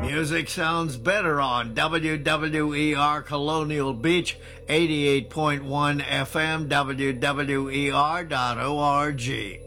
Music sounds better on WWER Colonial Beach, 88.1 FM, WWER.org.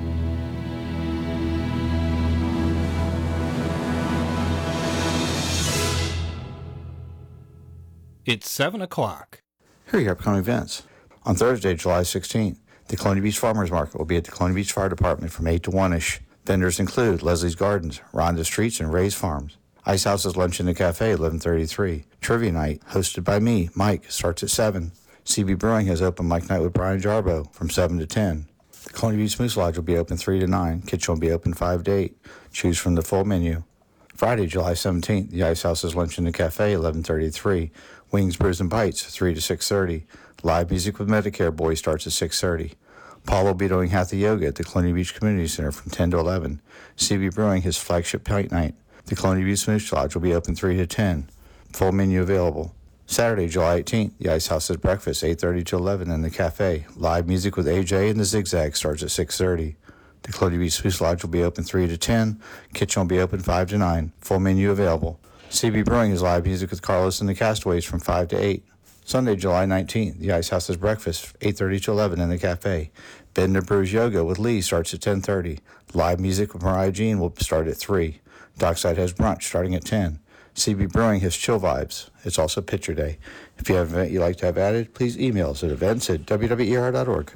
It's 7 o'clock. Here are your upcoming events. On Thursday, July 16th, the Colonial Beach Farmers Market will be at the Colonial Beach Fire Department from 8 to 1-ish. Vendors include Leslie's Gardens, Rhonda Streets, and Ray's Farms. Ice House's Lunch in the Cafe, 1133. Trivia Night, hosted by me, Mike, starts at 7. CB Brewing has open mic night with Brian Jarbo from 7 to 10. The Colonial Beach Moose Lodge will be open 3 to 9. Kitchen will be open 5 to 8. Choose from the full menu. Friday, July 17th, the Ice House's Lunch in the Cafe, 1133. Wings, Brews, and Bites, 3 to 6:30. Live music with Medicare Boys starts at 6:30. Paul will be doing Hatha Yoga at the Colonial Beach Community Center from 10 to 11. CB Brewing his flagship pint night. The Colonial Beach Moose Lodge will be open 3 to 10. Full menu available. Saturday, July 18th, the Ice House's breakfast, 8:30 to 11 in the cafe. Live music with AJ and the Zigzag starts at 6:30. The Colonial Beach Moose Lodge will be open 3 to 10. Kitchen will be open 5 to 9. Full menu available. CB Brewing is live music with Carlos and the Castaways from 5 to 8. Sunday, July 19th, the Ice House's breakfast, 8:30 to 11 in the cafe. Bender Brews Yoga with Lee starts at 10:30. Live music with Mariah Jean will start at 3. Dockside has brunch starting at 10. CB Brewing has Chill Vibes. It's also Picture Day. If you have an event you'd like to have added, please email us at events@wwer.org.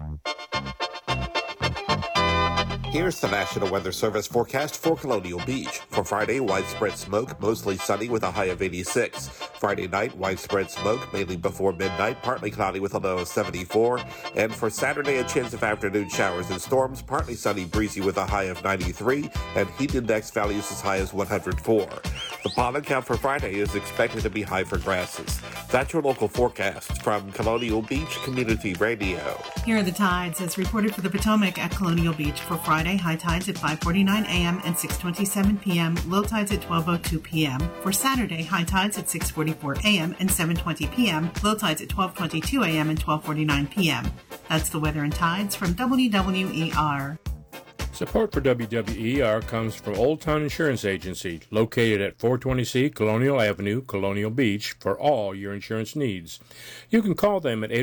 Here's the National Weather Service forecast for Colonial Beach. For Friday, widespread smoke, mostly sunny with a high of 86. Friday night, widespread smoke, mainly before midnight, partly cloudy with a low of 74. And for Saturday, a chance of afternoon showers and storms, partly sunny, breezy with a high of 93, and heat index values as high as 104. The pollen count for Friday is expected to be high for grasses. That's your local forecast from Colonial Beach Community Radio. Here are the tides as reported for the Potomac at Colonial Beach for Friday. High tides at 5:49 a.m. and 6:27 p.m. Low tides at 12:02 p.m. For Saturday, high tides at 6:44 a.m. and 7:20 p.m. Low tides at 12:22 a.m. and 12:49 p.m. That's the weather and tides from WWER. Support for WWER comes from Old Town Insurance Agency, located at 420C Colonial Avenue, Colonial Beach, for all your insurance needs. You can call them at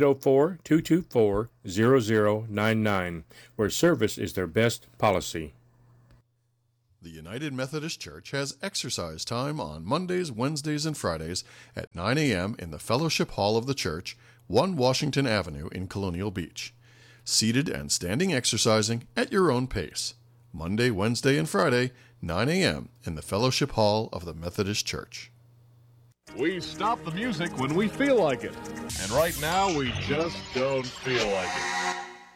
804-224-0099, where service is their best policy. The United Methodist Church has exercise time on Mondays, Wednesdays, and Fridays at 9 a.m. in the Fellowship Hall of the Church, 1 Washington Avenue in Colonial Beach. Seated and standing exercising at your own pace. Monday, Wednesday, and Friday, 9 a.m. in the Fellowship Hall of the Methodist Church. We stop the music when we feel like it. And right now, we just don't feel like it.